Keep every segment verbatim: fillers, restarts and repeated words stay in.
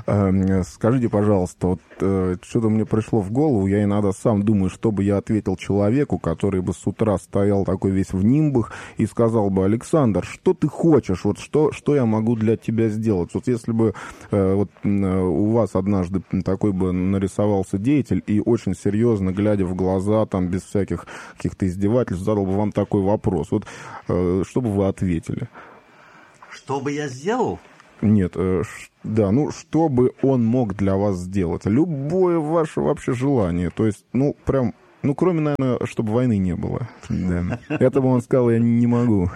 Скажите, пожалуйста, вот что-то мне пришло в голову, я иногда сам думаю, что бы я ответил человеку, который бы с утра стоял такой весь в нимбах и сказал бы: Александр, что ты хочешь, вот что, что я могу для тебя сделать? Вот если бы вот у вас однажды такой бы нарисовался деятель и очень серьезно, глядя в глаза, там, без всяких каких-то издевательств, задал бы вам такой вопрос, вот что бы вы ответили? Что бы я сделал? Нет, э, ш, да, ну, что бы он мог для вас сделать? Любое ваше вообще желание. То есть, ну, прям, ну, кроме, наверное, чтобы войны не было. Да. Это бы он сказал: я не могу.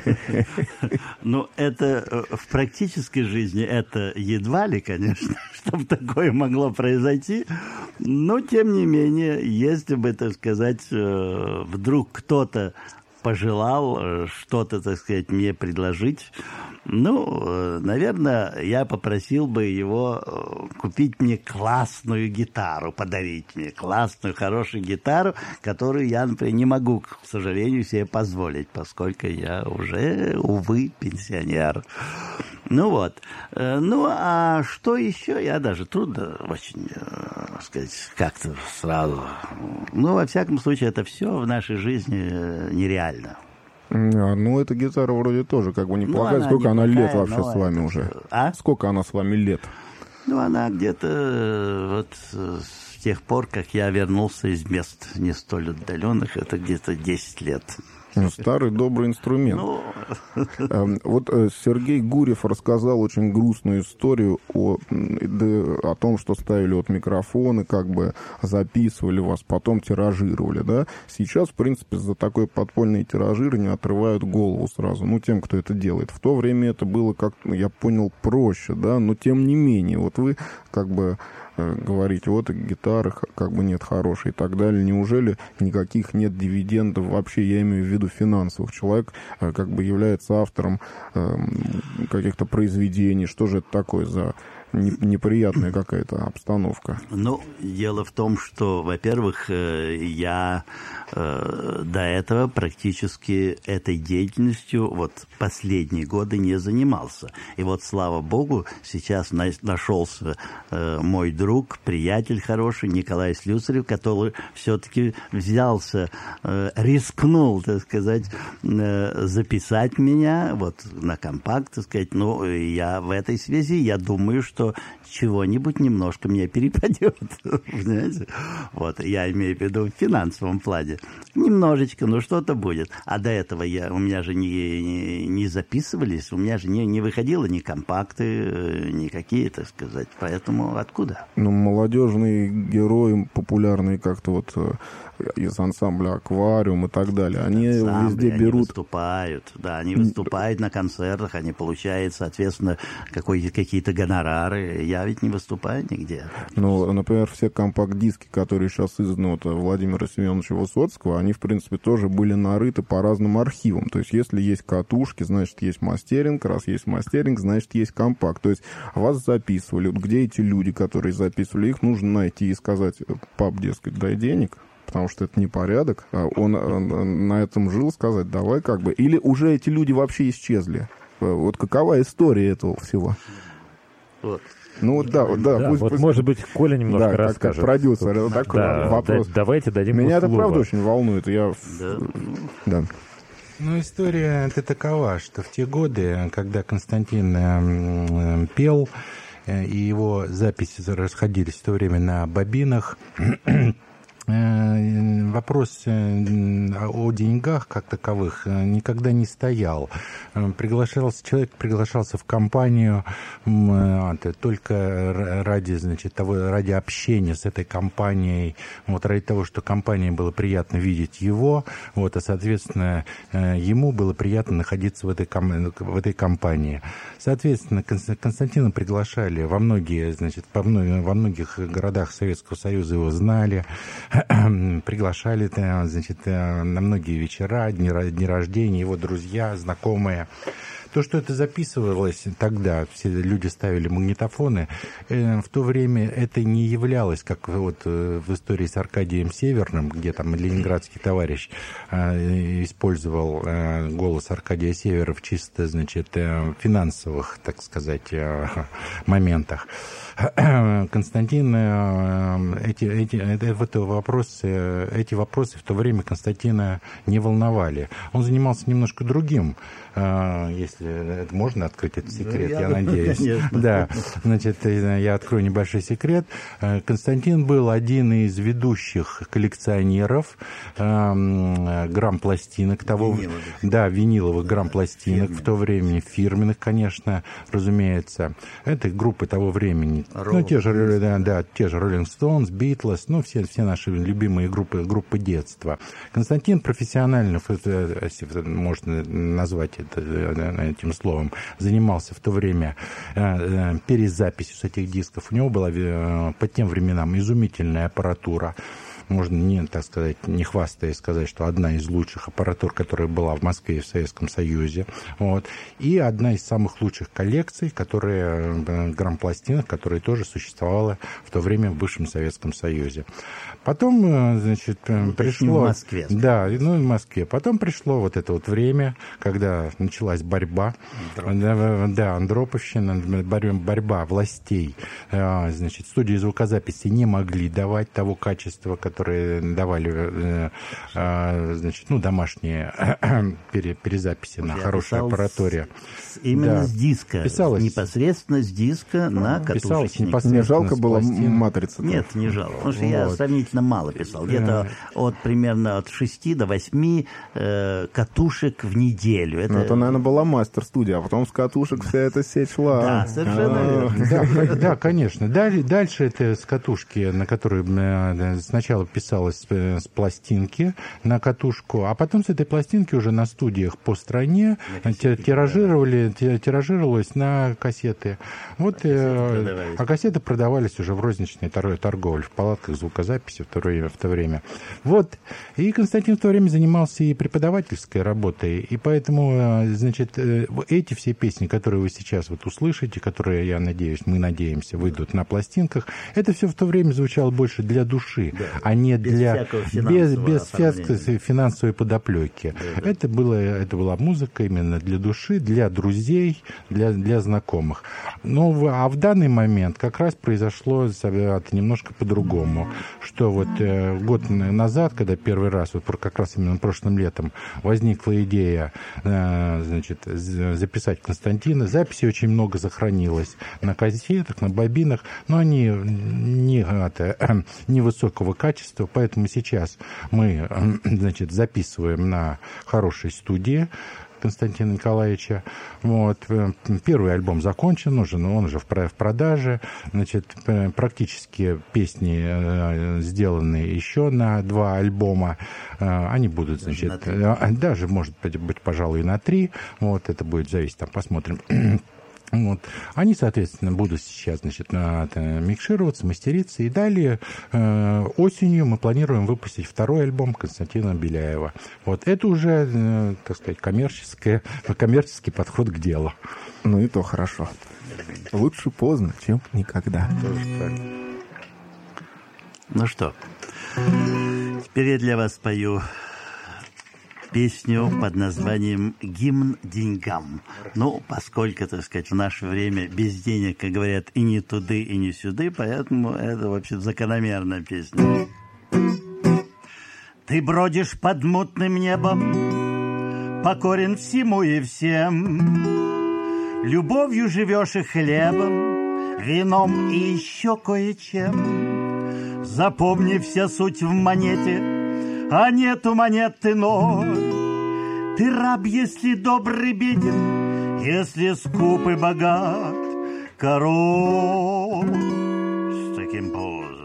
Ну, это в практической жизни это едва ли, конечно, чтобы такое могло произойти. Но, тем не менее, если бы, так сказать, вдруг кто-то пожелал что-то, так сказать, мне предложить, ну, наверное, я попросил бы его купить мне классную гитару, подарить мне классную, хорошую гитару, которую я, например, не могу, к сожалению, себе позволить, поскольку я уже, увы, пенсионер. Ну вот. Ну, а что еще? Я даже трудно очень, так сказать, как-то сразу. Ну, во всяком случае, это все в нашей жизни нереально. А, ну, эта гитара вроде тоже как бы неплохая. Ну, сколько она лет вообще с вами уже? А? Сколько она с вами лет? Ну, она где-то вот с тех пор, как я вернулся из мест не столь отдаленных, это где-то десять лет. Ну, старый добрый инструмент. Ну... Вот Сергей Гурьев рассказал очень грустную историю о, о том, что ставили вот микрофоны, как бы записывали вас, потом тиражировали, да. Сейчас, в принципе, за такое подпольное тиражирование отрывают голову сразу, ну, тем, кто это делает. В то время это было, как я понял, проще, да, но тем не менее, вот вы как бы говорить, вот гитары как бы нет хорошей и так далее. Неужели никаких нет дивидендов вообще, я имею в виду финансовых? Человек как бы является автором э, каких-то произведений. Что же это такое за неприятная какая-то обстановка? Ну, дело в том, что, во-первых, я э, до этого практически этой деятельностью вот последние годы не занимался. И вот, слава богу, сейчас на, нашелся э, мой друг, приятель хороший, Николай Слюсарев, который все-таки взялся, э, рискнул, так сказать, э, записать меня вот на компакт, так сказать. Ну, я в этой связи, я думаю, что что чего-нибудь немножко мне перепадет, знаете, вот, я имею в виду в финансовом плане, немножечко, но что-то будет, а до этого я, у меня же не, не, не записывались, у меня же не, не выходило ни компакты, никакие, так сказать, поэтому откуда? Ну, молодежные герои, популярные как-то вот из ансамбля «Аквариум» и так далее, они ансамбли, везде берут... Они выступают, да, они выступают на концертах, они получают, соответственно, какой, какие-то гонорары. Я ведь не выступаю нигде. Ну, например, все компакт-диски, которые сейчас изданы от Владимира Семеновича Высоцкого, они, в принципе, тоже были нарыты по разным архивам. То есть, если есть катушки, значит, есть мастеринг. Раз есть мастеринг, значит, есть компакт. То есть, вас записывали. Вот где эти люди, которые записывали, их нужно найти и сказать: пап, дескать, дай денег, потому что это непорядок. Он на этом жил, сказать, давай как бы. Или уже эти люди вообще исчезли? Вот какова история этого всего? Вот. Ну да, да, да пусть, вот пусть... может быть, Коля немножко да, расскажет. Как продюсер, это такой да, вопрос. Да, давайте дадим Меня это, слово. правда, очень волнует. Я... Да. Да. Ну, история это такова, что в те годы, когда Константин э, пел, э, и его записи расходились в то время на бобинах, вопрос о деньгах как таковых никогда не стоял. Приглашался, человек приглашался в компанию только ради, значит, того, ради общения с этой компанией, вот, ради того, что компании было приятно видеть его, вот, а, соответственно, ему было приятно находиться в этой, в этой компании. Соответственно, Константина приглашали во многие, значит, во многих городах Советского Союза, его знали, приглашали, значит, на многие вечера, дни, дни рождения, его друзья, знакомые. То, что это записывалось тогда, все люди ставили магнитофоны, в то время это не являлось, как вот в истории с Аркадием Северным, где там ленинградский товарищ использовал голос Аркадия Севера в чисто, значит, финансовых, так сказать, моментах. Константин, эти, эти, это вопросы, эти вопросы в то время Константина не волновали. Он занимался немножко другим, если это можно открыть этот секрет, ну, я, я надеюсь. Конечно. Да, значит, я открою небольшой секрет. Константин был один из ведущих коллекционеров грамм-пластинок того, виниловых. Да, виниловых грамм-пластинок в то время, фирменных, конечно, разумеется. Это группы того времени. Ролл, ну, те же, да, да, те же Rolling Stones, Beatles, ну, все, все наши любимые группы, группы детства. Константин профессионально, если можно назвать это этим словом, занимался в то время перезаписью с этих дисков. У него была по тем временам изумительная аппаратура. Можно, не, так сказать, не хвастаясь сказать, что одна из лучших аппаратур, которая была в Москве и в Советском Союзе. Вот. И одна из самых лучших коллекций, которые, грамм-пластинок, которая тоже существовала в то время в бывшем Советском Союзе. Потом, значит, ну, пришло... В Москве. Да, ну, в Москве. Потом пришло вот это вот время, когда началась борьба. Да, да, Андроповщина, борьба властей. Значит, студии звукозаписи не могли давать того качества, которое которые давали, значит, ну, домашние перезаписи на хорошей аппаратуре. С, именно да. с диска. Писалось, непосредственно с диска на катушечник. Не жалко было матрица? Нет, не жалко. Потому что вот. я сравнительно мало писал. Где-то от примерно от шести до восьми э, катушек в неделю. Это... Ну, это, наверное, была мастер-студия, а потом с катушек вся эта сеть шла. Да, совершенно верно. Да, конечно. Дальше это с катушки, на которой сначала писалось с пластинки на катушку, а потом с этой пластинки уже на студиях по стране тиражировали, тиражировалось на кассеты. Вот, а, а кассеты продавались уже в розничной торговле, в палатках звукозаписи в то время. В то время. Вот. И Константин в то время занимался и преподавательской работой, и поэтому, значит, эти все песни, которые вы сейчас вот услышите, которые, я надеюсь, мы надеемся, выйдут на пластинках, это все в то время звучало больше для души, да, а не без для без, без всякой финансовой подоплеки. Да, да. Это, было, это была музыка именно для души, для друзей, для, для знакомых. Но в, а в данный момент как раз произошло это немножко по-другому, что вот э, год назад, когда первый раз, вот как раз именно прошлым летом, возникла идея э, значит, записать Константина, записей очень много сохранилось на кассетах, на бобинах, но они не, это, невысокого качества, поэтому сейчас мы, значит, записываем на хорошей студии Константина Николаевича. Вот. Первый альбом закончен уже, но он уже в продаже. Значит, практически песни сделаны еще на два альбома. Они будут, значит, даже, может быть, пожалуй, на три. Вот, это будет зависеть, там посмотрим. Вот. Они, соответственно, будут сейчас, значит, микшироваться, мастериться. И далее э, осенью мы планируем выпустить второй альбом Константина Беляева. Вот это уже, э, так сказать, коммерческое, коммерческий подход к делу. Ну и то хорошо. Лучше поздно, чем никогда. Ну что, теперь я для вас пою песню под названием «Гимн деньгам». Ну, поскольку, так сказать, в наше время без денег, как говорят, и не туды, и не сюды, поэтому это вообще закономерная песня. Ты бродишь под мутным небом, покорен всему и всем, любовью живешь и хлебом, вином и еще кое-чем. Запомни, вся суть в монете, а нету монеты ноль. Ты раб, если добрый, беден, если скуп и богат, король. С таким позом.